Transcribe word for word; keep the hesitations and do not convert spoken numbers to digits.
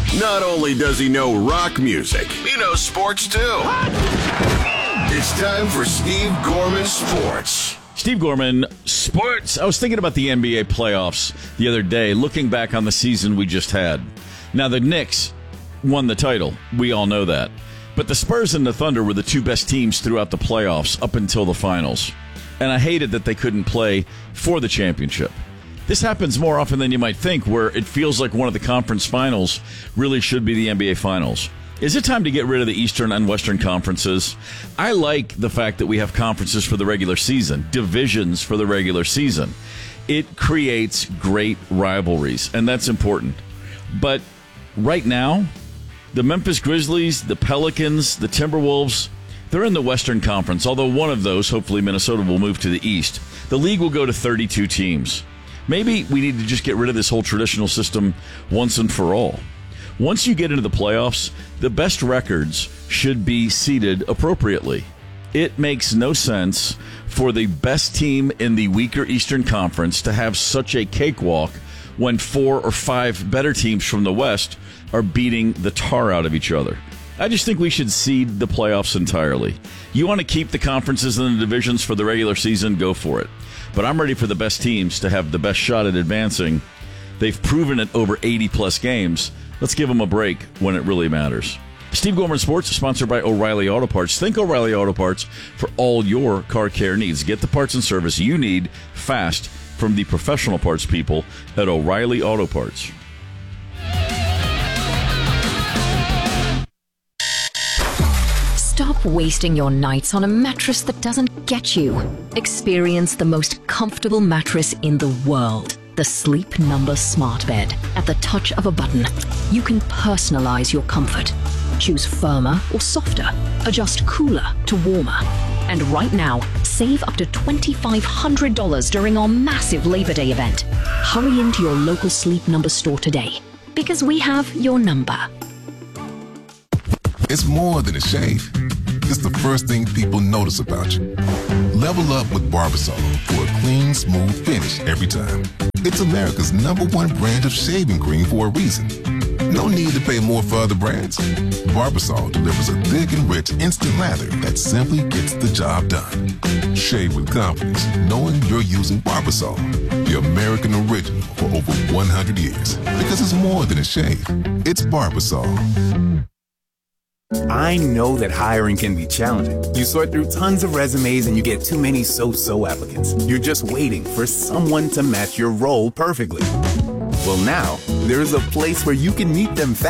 Not only does he know rock music, he knows sports too. It's time for Steve Gorman Sports. Steve Gorman, Sports. I was thinking about the N B A playoffs the other day, looking back on the season we just had. Now, the Knicks won the title. We all know that. But the Spurs and the Thunder were the two best teams throughout the playoffs up until the finals. And I hated that they couldn't play for the championship. This happens more often than you might think, where it feels like one of the conference finals really should be the N B A Finals. Is it time to get rid of the Eastern and Western conferences? I like the fact that we have conferences for the regular season, divisions for the regular season. It creates great rivalries, and that's important. But right now, the Memphis Grizzlies, the Pelicans, the Timberwolves, they're in the Western Conference, although one of those, hopefully Minnesota, will move to the East. The league will go to thirty-two teams. Maybe we need to just get rid of this whole traditional system once and for all. Once you get into the playoffs, the best records should be seeded appropriately. It makes no sense for the best team in the weaker Eastern Conference to have such a cakewalk when four or five better teams from the West are beating the tar out of each other. I just think we should seed the playoffs entirely. You want to keep the conferences and the divisions for the regular season, go for it. But I'm ready for the best teams to have the best shot at advancing. They've proven it over eighty-plus games. Let's give them a break when it really matters. Steve Gorman Sports is sponsored by O'Reilly Auto Parts. Think O'Reilly Auto Parts for all your car care needs. Get the parts and service you need fast from the professional parts people at O'Reilly Auto Parts. Stop wasting your nights on a mattress that doesn't get you. Experience the most comfortable mattress in the world. The Sleep Number Smart Bed. At the touch of a button, you can personalize your comfort. Choose firmer or softer. Adjust cooler to warmer. And right now, save up to two thousand five hundred dollars during our massive Labor Day event. Hurry into your local Sleep Number store today, because we have your number. It's more than a shave. It's the first thing people notice about you. Level up with Barbasol for a clean, smooth finish every time. It's America's number one brand of shaving cream for a reason. No need to pay more for other brands. Barbasol delivers a thick and rich instant lather that simply gets the job done. Shave with confidence, knowing you're using Barbasol, the American original for over one hundred years. Because it's more than a shave. It's Barbasol. I know that hiring can be challenging. You sort through tons of resumes and you get too many so-so applicants. You're just waiting for someone to match your role perfectly. Well, now, there's a place where you can meet them fast.